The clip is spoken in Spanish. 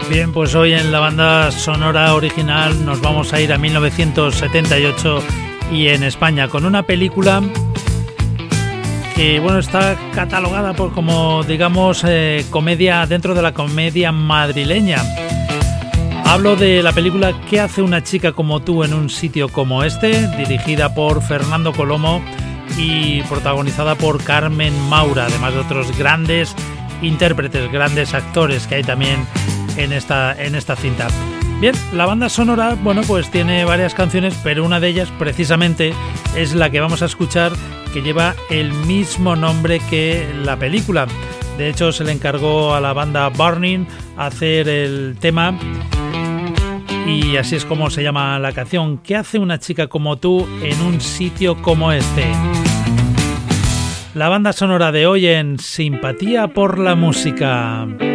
Bien, pues hoy en la banda sonora original nos vamos a ir a 1978 y en España con una película que bueno, está catalogada por como digamos comedia dentro de la comedia madrileña. Hablo de la película ¿Qué hace una chica como tú en un sitio como este?, dirigida por Fernando Colomo y protagonizada por Carmen Maura, además de otros grandes intérpretes, grandes actores que hay también en esta cinta. Bien, la banda sonora, bueno, pues tiene varias canciones, pero una de ellas precisamente es la que vamos a escuchar, que lleva el mismo nombre que la película. De hecho, se le encargó a la banda Burning hacer el tema y así es como se llama la canción. ¿Qué hace una chica como tú en un sitio como este? La banda sonora de hoy en Simpatía por la Música.